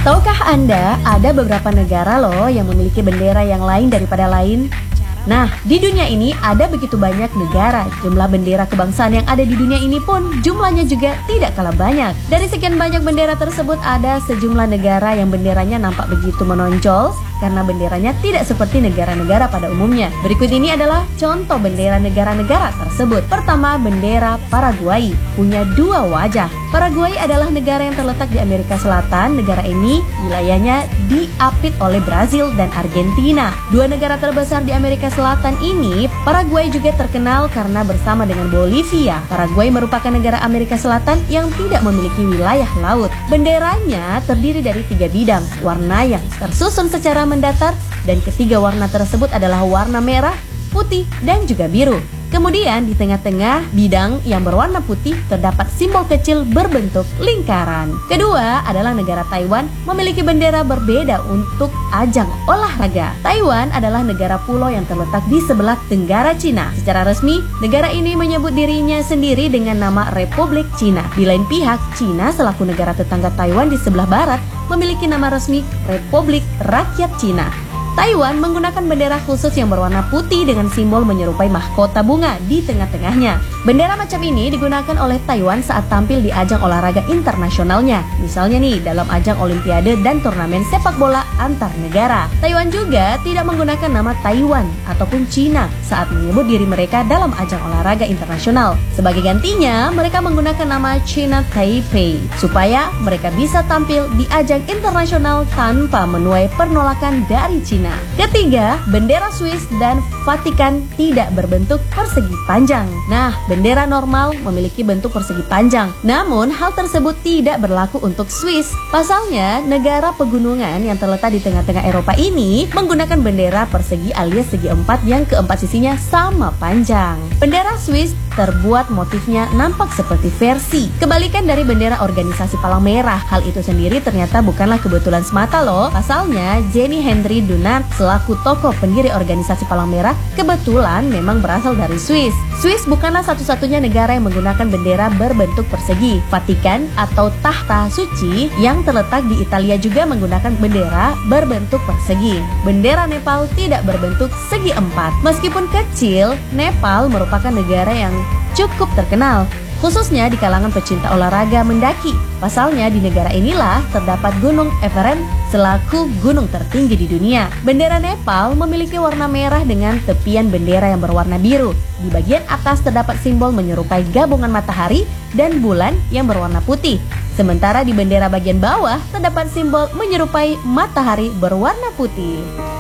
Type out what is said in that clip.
Tahukah Anda ada beberapa negara loh yang memiliki bendera yang lain daripada lain? Nah, di dunia ini ada begitu banyak negara. Jumlah bendera kebangsaan yang ada di dunia ini pun jumlahnya juga tidak kalah banyak. Dari sekian banyak bendera tersebut ada sejumlah negara yang benderanya nampak begitu menonjol karena benderanya tidak seperti negara-negara pada umumnya. Berikut ini adalah contoh bendera negara-negara tersebut. Pertama, bendera Paraguay punya dua wajah. Paraguay adalah negara yang terletak di Amerika Selatan. Negara ini wilayahnya diapit oleh Brazil dan Argentina. Dua negara terbesar di Amerika Selatan ini, Paraguay juga terkenal karena bersama dengan Bolivia. Paraguay merupakan negara Amerika Selatan yang tidak memiliki wilayah laut. Benderanya terdiri dari 3 bidang, warna yang tersusun secara mendatar, dan ketiga warna tersebut adalah warna merah, putih, dan juga biru. Kemudian di tengah-tengah bidang yang berwarna putih terdapat simbol kecil berbentuk lingkaran. Kedua adalah negara Taiwan memiliki bendera berbeda untuk ajang olahraga. Taiwan adalah negara pulau yang terletak di sebelah tenggara Cina. Secara resmi, negara ini menyebut dirinya sendiri dengan nama Republik Cina. Di lain pihak, Cina selaku negara tetangga Taiwan di sebelah barat memiliki nama resmi Republik Rakyat Cina. Taiwan menggunakan bendera khusus yang berwarna putih dengan simbol menyerupai mahkota bunga di tengah-tengahnya. Bendera macam ini digunakan oleh Taiwan saat tampil di ajang olahraga internasionalnya. Misalnya nih, dalam ajang olimpiade dan turnamen sepak bola antar negara. Taiwan juga tidak menggunakan nama Taiwan ataupun Cina saat menyebut diri mereka dalam ajang olahraga internasional. Sebagai gantinya, mereka menggunakan nama China Taipei supaya mereka bisa tampil di ajang internasional tanpa menuai penolakan dari Cina. Ketiga, bendera Swiss dan Vatikan tidak berbentuk persegi panjang. Nah, bendera normal memiliki bentuk persegi panjang. Namun, hal tersebut tidak berlaku untuk Swiss. Pasalnya, negara pegunungan yang terletak di tengah-tengah Eropa ini menggunakan bendera persegi alias segi empat yang keempat sisinya sama panjang. Bendera Swiss terbuat motifnya nampak seperti versi kebalikan dari bendera organisasi Palang Merah. Hal itu sendiri ternyata bukanlah kebetulan semata loh. Pasalnya, Jenny Hendry Dunant selaku tokoh pendiri organisasi Palang Merah kebetulan memang berasal dari Swiss. Swiss bukanlah satu-satunya negara yang menggunakan bendera berbentuk persegi. Vatikan atau Tahta Suci yang terletak di Italia juga menggunakan bendera berbentuk persegi. Bendera Nepal tidak berbentuk segi empat. Meskipun kecil, Nepal merupakan negara yang cukup terkenal, khususnya di kalangan pecinta olahraga mendaki. Pasalnya di negara inilah terdapat Gunung Everest selaku gunung tertinggi di dunia. Bendera Nepal memiliki warna merah dengan tepian bendera yang berwarna biru. Di bagian atas terdapat simbol menyerupai gabungan matahari dan bulan yang berwarna putih. Sementara di bendera bagian bawah terdapat simbol menyerupai matahari berwarna putih.